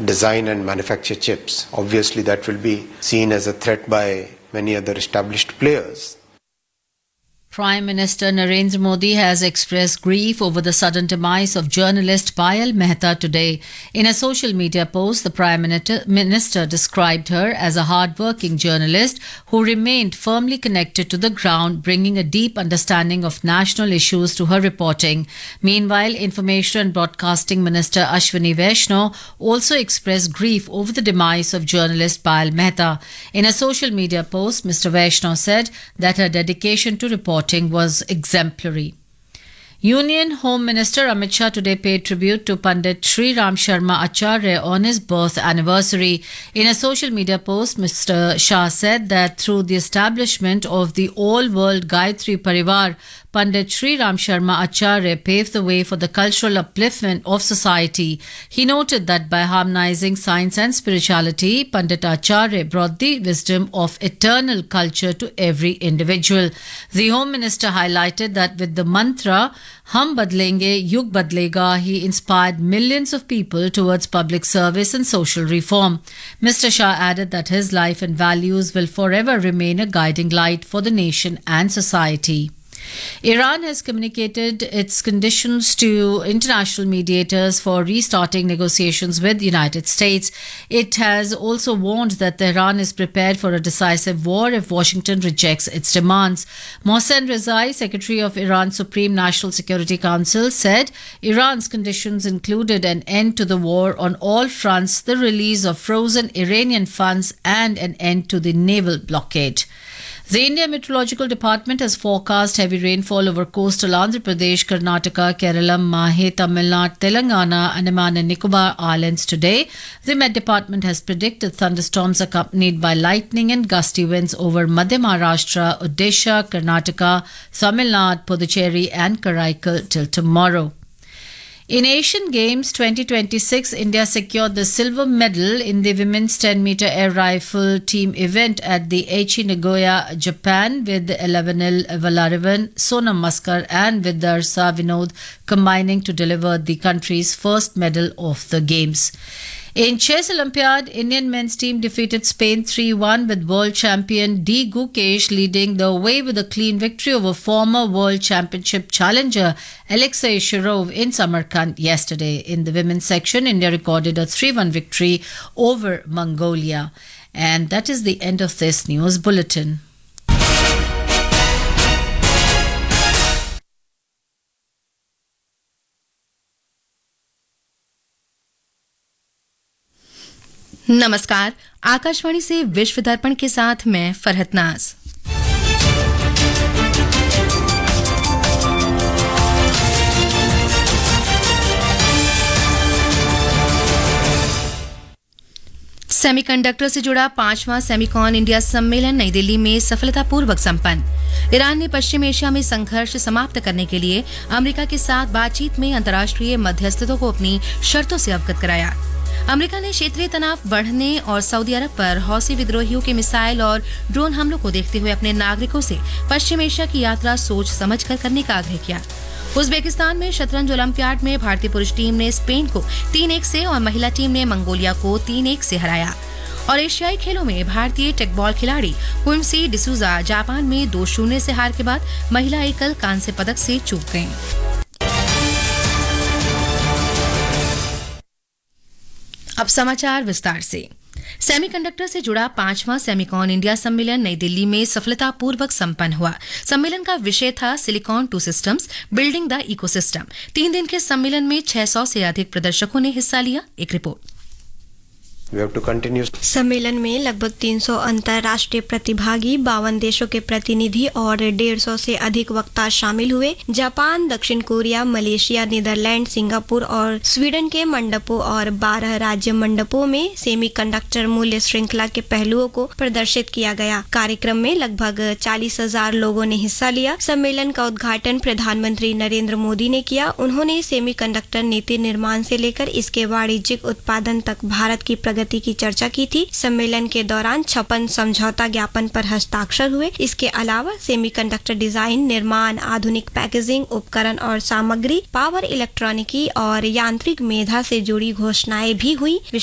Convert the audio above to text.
design and manufacture chips. Obviously, that will be seen as a threat by many other established players. Prime Minister Narendra Modi has expressed grief over the sudden demise of journalist Payal Mehta today. In a social media post, the Prime Minister described her as a hard-working journalist who remained firmly connected to the ground, bringing a deep understanding of national issues to her reporting. Meanwhile, Information and Broadcasting Minister Ashwini Vaishnaw also expressed grief over the demise of journalist Payal Mehta. In a social media post, Mr. Vaishnaw said that her dedication to reporting was exemplary. Union Home Minister Amit Shah today paid tribute to Pandit Sri Ram Sharma Acharya on his birth anniversary. In a social media post, Mr. Shah said that through the establishment of the all-world Gayatri Parivar, Pandit Sri Ram Sharma Acharya paved the way for the cultural upliftment of society. He noted that by harmonizing science and spirituality, Pandit Acharya brought the wisdom of eternal culture to every individual. The Home Minister highlighted that with the mantra Hum Badlenge, Yug Badlega, he inspired millions of people towards public service and social reform. Mr. Shah added that his life and values will forever remain a guiding light for the nation and society. Iran has communicated its conditions to international mediators for restarting negotiations with the United States. It has also warned that Tehran is prepared for a decisive war if Washington rejects its demands. Mohsen Rezai, Secretary of Iran's Supreme National Security Council, said Iran's conditions included an end to the war on all fronts, the release of frozen Iranian funds, and an end to the naval blockade. The India Meteorological Department has forecast heavy rainfall over coastal Andhra Pradesh, Karnataka, Kerala, Mahe, Tamil Nadu, Telangana, Andaman and Nicobar Islands today. The Met Department has predicted thunderstorms accompanied by lightning and gusty winds over Madhya Maharashtra, Odisha, Karnataka, Tamil Nadu, Puducherry and Karaikal till tomorrow. In Asian Games 2026, India secured the silver medal in the women's 10-meter air rifle team event at the Aichi Nagoya, Japan, with Elevenil Valarivan, Sonam Maskar and Vidarsa Vinod combining to deliver the country's first medal of the Games. In Chess Olympiad, Indian men's team defeated Spain 3-1 with world champion D. Gukesh leading the way with a clean victory over former world championship challenger Alexei Shirov in Samarkand yesterday. In the women's section, India recorded a 3-1 victory over Mongolia. And that is the end of this news bulletin. नमस्कार, आकाशवाणी से विश्व दर्पण के साथ मैं फरहत नाज। Semiconductor से जुड़ा 5वां सेमीकॉन इंडिया सम्मेलन नई दिल्ली में सफलतापूर्वक संपन्न। ईरान ने पश्चिम एशिया में संघर्ष समाप्त करने के लिए अमेरिका के साथ बातचीत में अंतर्राष्ट्रीय मध्यस्थतों को अपनी शर्तों से अवगत कराया। अमेरिका ने क्षेत्रीय तनाव बढ़ने और सऊदी अरब पर हौसी विद्रोहियों के मिसाइल और ड्रोन हमलों को देखते हुए अपने नागरिकों से पश्चिम एशिया की यात्रा सोच समझकर करने का आग्रह किया। उज्बेकिस्तान में शतरंज ओलंपियाड में भारतीय पुरुष टीम ने स्पेन को 3-1 से और महिला टीम ने मंगोलिया को 3-1 से हराया। और एशियाई खेलों में भारतीय टेकबॉल खिलाड़ी क्विंसी डिसूजा जापान में 2-0 से हार के बाद महिला एकल कांस्य पदक से चूक गईं। अब समाचार विस्तार से। सेमीकंडक्टर से जुड़ा 5वां सेमीकॉन इंडिया सम्मेलन नई दिल्ली में सफलतापूर्वक संपन्न हुआ। सम्मेलन का विषय था silicon to systems building the ecosystem. 3 दिन के सम्मेलन में 600 से अधिक प्रदर्शकों ने हिस्सा लिया। एक रिपोर्ट। सम्मेलन में लगभग 300 अंतर्राष्ट्रीय प्रतिभागी, 52 देशों के प्रतिनिधि और 150 से अधिक वक्ता शामिल हुए। जापान, दक्षिण कोरिया, मलेशिया, नीदरलैंड, सिंगापुर और स्वीडन के मंडपों और 12 राज्य मंडपों में सेमीकंडक्टर मूल्य श्रृंखला के पहलुओं को प्रदर्शित किया गया। कार्यक्रम में लगभग 40,000 लोगों ने हिस्सा लिया। सम्मेलन का उद्घाटन प्रधानमंत्री नरेंद्र मोदी ने किया। उन्होंने सेमीकंडक्टर नीति निर्माण से लेकर इसके वाणिज्यिक उत्पादन तक भारत की प्रगति की चर्चा की थी। सम्मेलन के दौरान 56 समझौता ज्ञापन पर हस्ताक्षर हुए। इसके अलावा सेमीकंडक्टर डिजाइन, निर्माण, आधुनिक पैकेजिंग, उपकरण और सामग्री, पावर इलेक्ट्रॉनिकी और यांत्रिक मेधा से जुड़ी घोषणाएं भी हुई।